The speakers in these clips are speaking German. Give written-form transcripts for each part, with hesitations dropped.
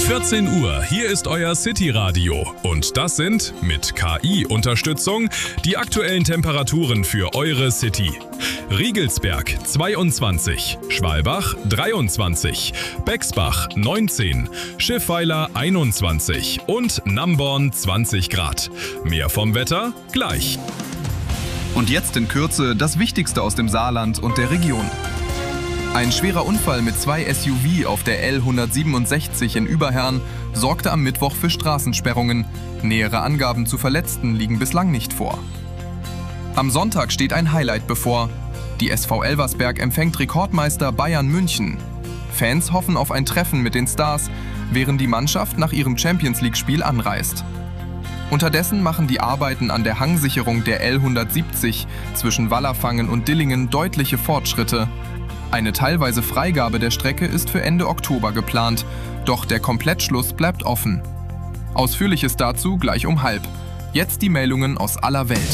14 Uhr, hier ist euer City-Radio. Und das sind, mit KI-Unterstützung, die aktuellen Temperaturen für eure City. Riegelsberg 22, Schwalbach 23, Bexbach 19, Schiffweiler 21 und Namborn 20 Grad. Mehr vom Wetter gleich. Und jetzt in Kürze das Wichtigste aus dem Saarland und der Region. Ein schwerer Unfall mit 2 SUV auf der L167 in Überherrn sorgte am Mittwoch für Straßensperrungen. Nähere Angaben zu Verletzten liegen bislang nicht vor. Am Sonntag steht ein Highlight bevor. Die SV Elversberg empfängt Rekordmeister Bayern München. Fans hoffen auf ein Treffen mit den Stars, während die Mannschaft nach ihrem Champions-League-Spiel anreist. Unterdessen machen die Arbeiten an der Hangsicherung der L170 zwischen Wallerfangen und Dillingen deutliche Fortschritte. Eine teilweise Freigabe der Strecke ist für Ende Oktober geplant, doch der Komplettschluss bleibt offen. Ausführliches dazu gleich um 12:30. Jetzt die Meldungen aus aller Welt.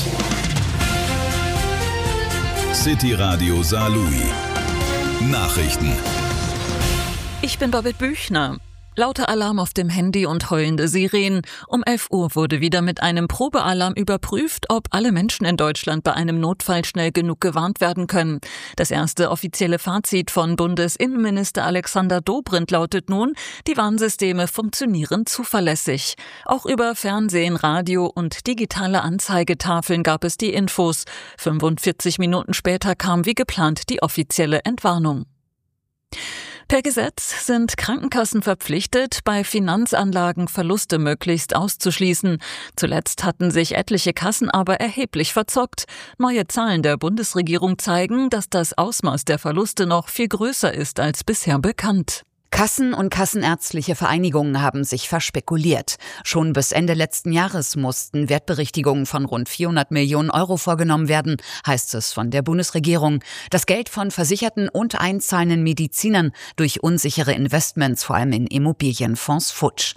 City Radio Saarlouis. Nachrichten. Ich bin Babette Büchner. Lauter Alarm auf dem Handy und heulende Sirenen. Um 11 Uhr wurde wieder mit einem Probealarm überprüft, ob alle Menschen in Deutschland bei einem Notfall schnell genug gewarnt werden können. Das erste offizielle Fazit von Bundesinnenminister Alexander Dobrindt lautet nun, die Warnsysteme funktionieren zuverlässig. Auch über Fernsehen, Radio und digitale Anzeigetafeln gab es die Infos. 45 Minuten später kam wie geplant die offizielle Entwarnung. Per Gesetz sind Krankenkassen verpflichtet, bei Finanzanlagen Verluste möglichst auszuschließen. Zuletzt hatten sich etliche Kassen aber erheblich verzockt. Neue Zahlen der Bundesregierung zeigen, dass das Ausmaß der Verluste noch viel größer ist als bisher bekannt. Kassen und kassenärztliche Vereinigungen haben sich verspekuliert. Schon bis Ende letzten Jahres mussten Wertberichtigungen von rund 400 Millionen Euro vorgenommen werden, heißt es von der Bundesregierung. Das Geld von versicherten und einzahlenden Medizinern durch unsichere Investments, vor allem in Immobilienfonds, futsch.